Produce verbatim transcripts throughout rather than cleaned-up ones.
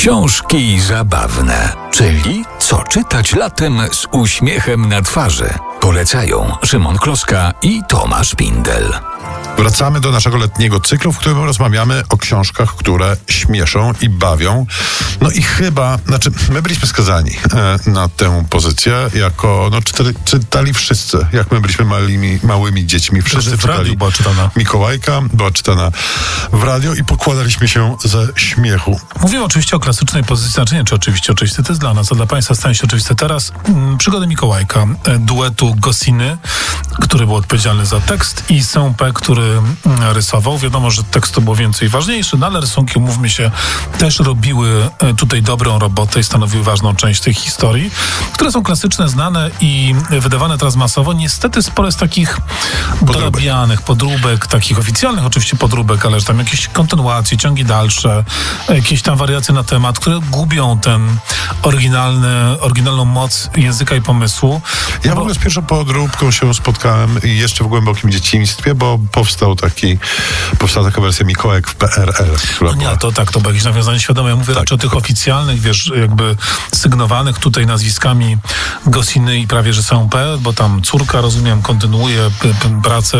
Książki zabawne, czyli co czytać latem z uśmiechem na twarzy. Polecają Szymon Kloska i Tomasz Pindel. Wracamy do naszego letniego cyklu, w którym rozmawiamy o książkach, które śmieszą i bawią. No i chyba, znaczy my byliśmy skazani e, na tę pozycję jako, no czytali, czytali wszyscy, jak my byliśmy małymi, małymi dziećmi. Wszyscy w czytali radiu była czytana. Mikołajka, była czytana w radio i pokładaliśmy się ze śmiechu. Mówimy oczywiście o klasycznej pozycji, znaczy nie, czy oczywiście, oczywiście to jest dla nas, a dla Państwa stanie się oczywiste teraz. Mm, przygody Mikołajka, e, duetu Gosiny, który był odpowiedzialny za tekst, i Saint-Pé, który mm, rysował. Wiadomo, że tekst to było więcej ważniejszy, no ale rysunki, umówmy się, też robiły e, tutaj dobrą robotę i stanowiły ważną część tej historii, które są klasyczne, znane i wydawane teraz masowo. Niestety sporo jest takich Podróbek. dorabianych podróbek, takich oficjalnych oczywiście podróbek, ale że tam jakieś kontynuacje, ciągi dalsze, jakieś tam wariacje na temat, które gubią ten oryginalny, oryginalną moc języka i pomysłu. Ja No w bo- ogóle z pierwszą podróbką się spotkałem jeszcze w głębokim dzieciństwie, bo powstał taki, powstała taka wersja Mikołajek w P R L. Która No nie, była... to tak, to było jakieś nawiązanie świadome. Ja mówię Tak, raczej o tych tak. oficjalnych, wiesz, jakby sygnowanych tutaj nazwiskami Gosiny i prawie, że Saint-Pé, bo tam córka, rozumiem, kontynuuje p- p- pracę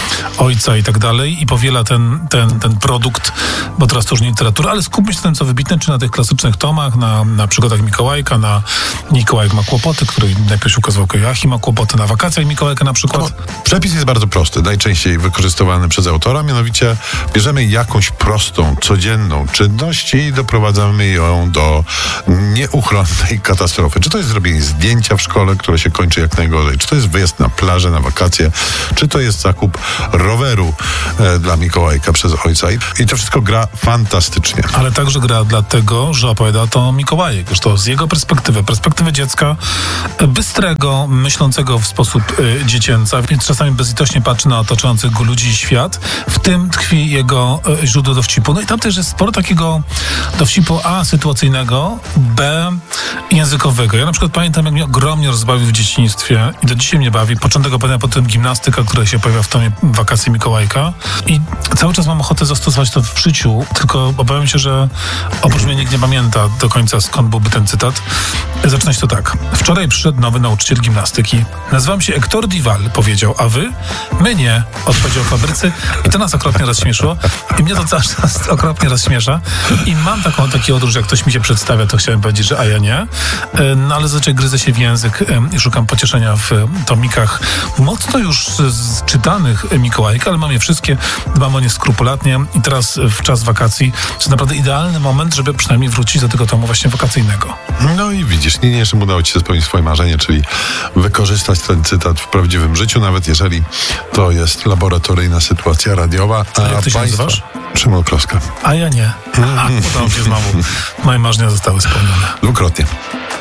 ojca i tak dalej i powiela ten, ten, ten produkt, bo teraz to już nie literatura, ale skupmy się na tym, co wybitne, czy na tych klasycznych tomach, na, na przygodach Mikołajka, na Mikołajek ma kłopoty, który najpierw ukazywał Joachim ma kłopoty, na wakacjach Mikołajka na przykład. No, przepis jest bardzo prosty, najczęściej wykorzystywany przez autora, mianowicie bierzemy jakąś prostą, codzienną czynność i doprowadzamy ją do nieuchronnej katastrofy. Czy to jest zrobienie zdjęcia w szkole, które się kończy jak najgorzej, czy to jest wyjazd na plażę, na wakacje, czy to jest zakup roweru e, dla Mikołajka przez ojca. I, I to wszystko gra fantastycznie. Ale także gra dlatego, że opowiada to Mikołajek. Że to z jego perspektywy, perspektywy dziecka e, bystrego, myślącego w sposób e, dziecięca, więc czasami bezlitośnie patrzy na otaczających go ludzi i świat. W tym tkwi jego e, źródło dowcipu. No i tam też jest sporo takiego dowcipu A, sytuacyjnego, B, językowego. Ja na przykład pamiętam, jak mnie ogromnie rozbawił w dzieciństwie i do dzisiaj mnie bawi. Początek opowiadania, potem gimnastyka, która się pojawia w tomie Wakacje Mikołajka. I cały czas mam ochotę zastosować to w życiu, tylko obawiam się, że oprócz mnie nikt nie pamięta do końca, skąd byłby ten cytat. Zaczyna się to tak. Wczoraj przyszedł nowy nauczyciel gimnastyki. Nazywam się Hector Dival, powiedział, a wy? My nie, odpowiedział fabrycy. I to nas okropnie rozśmieszyło. I mnie to cały czas okropnie rozśmiesza. I mam taką, taki odruch, że jak ktoś mi się przedstawia, to chciałem powiedzieć, że a ja nie. E, No ale zazwyczaj gryzę się w język e, i szukam pocieszenia w e, tomikach mocno już z, z czytanych Mikołajka, ale mam je wszystkie, dbam o nie skrupulatnie i teraz w czas wakacji to jest naprawdę idealny moment, żeby przynajmniej wrócić do tego tomu właśnie wakacyjnego. No i widzisz, niniejszym udało ci się spełnić swoje marzenie, czyli wykorzystać ten cytat w prawdziwym życiu, nawet jeżeli to jest laboratoryjna sytuacja radiowa. A jak ty się nazywasz? Szymon Kloska. A ja nie. A, udało mi się znowu. Moje marzenia zostały spełnione. Dwukrotnie.